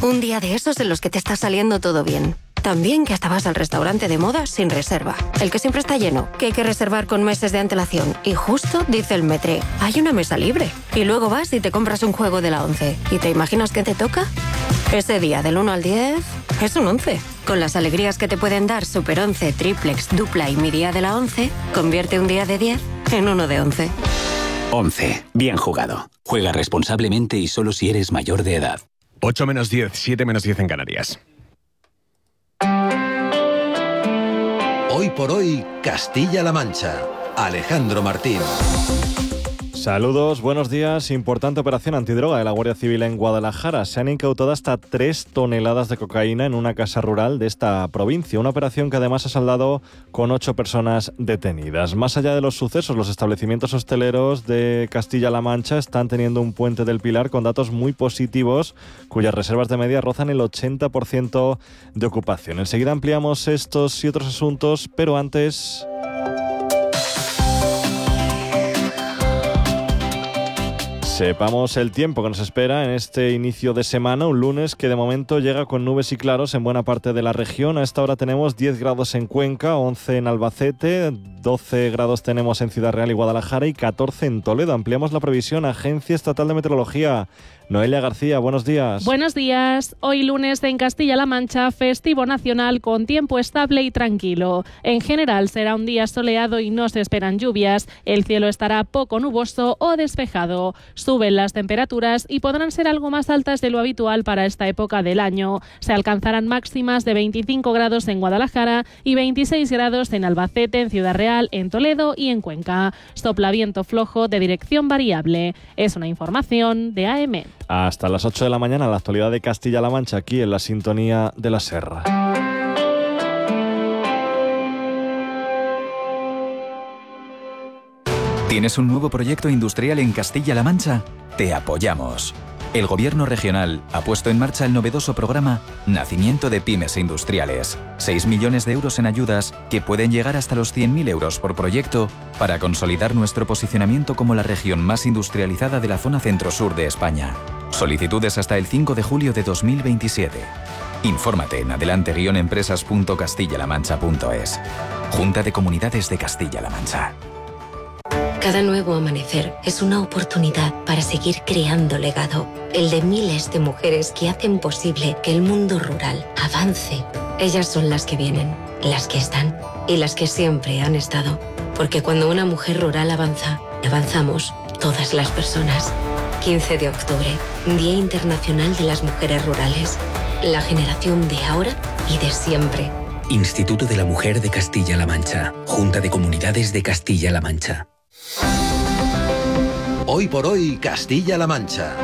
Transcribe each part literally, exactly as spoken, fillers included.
Un día de esos en los que te está saliendo todo bien. También que hasta vas al restaurante de moda sin reserva. El que siempre está lleno, que hay que reservar con meses de antelación. Y justo dice el Metre, hay una mesa libre. Y luego vas y te compras un juego de la once. ¿Y te imaginas qué te toca? Ese día del uno al diez es un once. Con las alegrías que te pueden dar Super once, Triplex, Dupla y Mi Día de la once, convierte un día de diez en uno de once. once. Bien jugado. Juega responsablemente y solo si eres mayor de edad. ocho menos diez, siete menos diez en Canarias. Hoy por hoy, Castilla-La Mancha. Alejandro Martín. Saludos, buenos días. Importante operación antidroga de la Guardia Civil en Guadalajara. Se han incautado hasta tres toneladas de cocaína en una casa rural de esta provincia. Una operación que además ha saldado con ocho personas detenidas. Más allá de los sucesos, los establecimientos hosteleros de Castilla-La Mancha están teniendo un puente del Pilar con datos muy positivos, cuyas reservas de media rozan el ochenta por ciento de ocupación. Enseguida ampliamos estos y otros asuntos, pero antes... Sepamos el tiempo que nos espera en este inicio de semana, un lunes que de momento llega con nubes y claros en buena parte de la región. A esta hora tenemos diez grados en Cuenca, once en Albacete, doce grados tenemos en Ciudad Real y Guadalajara y catorce en Toledo. Ampliamos la previsión. Agencia Estatal de Meteorología. Noelia García, buenos días. Buenos días. Hoy lunes en Castilla-La Mancha, festivo nacional con tiempo estable y tranquilo. En general será un día soleado y no se esperan lluvias. El cielo estará poco nuboso o despejado. Suben las temperaturas y podrán ser algo más altas de lo habitual para esta época del año. Se alcanzarán máximas de veinticinco grados en Guadalajara y veintiséis grados en Albacete, en Ciudad Real, en Toledo y en Cuenca. Sopla viento flojo de dirección variable. Es una información de A M. Hasta las ocho de la mañana, la actualidad de Castilla-La Mancha, aquí en la sintonía de la Serra. ¿Tienes un nuevo proyecto industrial en Castilla-La Mancha? Te apoyamos. El Gobierno regional ha puesto en marcha el novedoso programa Nacimiento de Pymes Industriales. seis millones de euros en ayudas que pueden llegar hasta los cien mil euros por proyecto para consolidar nuestro posicionamiento como la región más industrializada de la zona centro-sur de España. Solicitudes hasta el cinco de julio de dos mil veintisiete. Infórmate en adelante guion empresas punto castilla la mancha punto es. Junta de Comunidades de Castilla-La Mancha. Cada nuevo amanecer es una oportunidad para seguir creando legado, el de miles de mujeres que hacen posible que el mundo rural avance. Ellas son las que vienen, las que están y las que siempre han estado. Porque cuando una mujer rural avanza, avanzamos todas las personas. quince de octubre, Día Internacional de las Mujeres Rurales. La generación de ahora y de siempre. Instituto de la Mujer de Castilla-La Mancha. Junta de Comunidades de Castilla-La Mancha. Hoy por hoy, Castilla-La Mancha.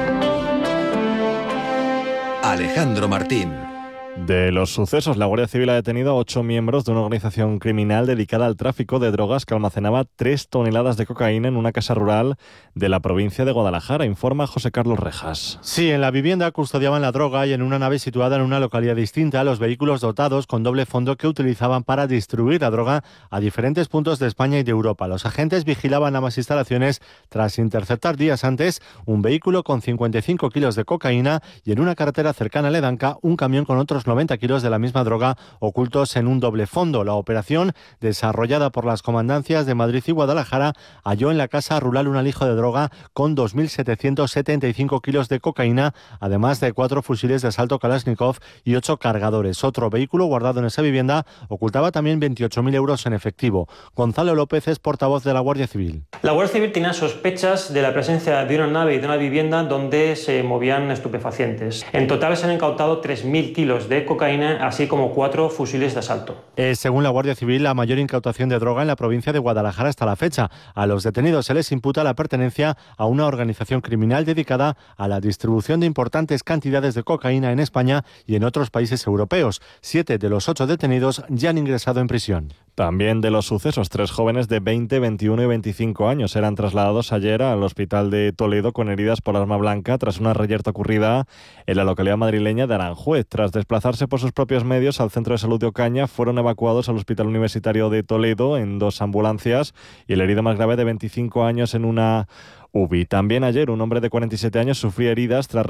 Alejandro Martín. De los sucesos, la Guardia Civil ha detenido a ocho miembros de una organización criminal dedicada al tráfico de drogas que almacenaba tres toneladas de cocaína en una casa rural de la provincia de Guadalajara, informa José Carlos Rejas. Sí, en la vivienda custodiaban la droga y en una nave situada en una localidad distinta, los vehículos dotados con doble fondo que utilizaban para distribuir la droga a diferentes puntos de España y de Europa. Los agentes vigilaban ambas instalaciones tras interceptar días antes un vehículo con cincuenta y cinco kilos de cocaína y en una carretera cercana a Ledanca un camión con otros noventa kilos de la misma droga ocultos en un doble fondo. La operación, desarrollada por las comandancias de Madrid y Guadalajara, halló en la casa rural un alijo de droga con dos mil setecientos setenta y cinco kilos de cocaína, además de cuatro fusiles de asalto Kalashnikov y ocho cargadores. Otro vehículo guardado en esa vivienda ocultaba también veintiocho mil euros en efectivo. Gonzalo López es portavoz de la Guardia Civil. La Guardia Civil tenía sospechas de la presencia de una nave y de una vivienda donde se movían estupefacientes. En total se han incautado tres mil kilos de cocaína, así como cuatro fusiles de asalto. Es, según la Guardia Civil, la mayor incautación de droga en la provincia de Guadalajara hasta la fecha. A los detenidos se les imputa la pertenencia a una organización criminal dedicada a la distribución de importantes cantidades de cocaína en España y en otros países europeos. Siete de los ocho detenidos ya han ingresado en prisión. También de los sucesos, tres jóvenes de veinte, veintiuno y veinticinco años eran trasladados ayer al hospital de Toledo con heridas por arma blanca tras una reyerta ocurrida en la localidad madrileña de Aranjuez. Tras desplazarse por sus propios medios al centro de salud de Ocaña, fueron evacuados al Hospital Universitario de Toledo en dos ambulancias y el herido más grave de veinticinco años en una U B I. También ayer un hombre de cuarenta y siete años sufría heridas tras